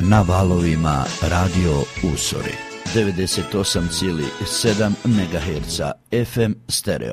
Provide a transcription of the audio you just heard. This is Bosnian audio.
na valovima Radio Usori 98,7 MHz FM stereo.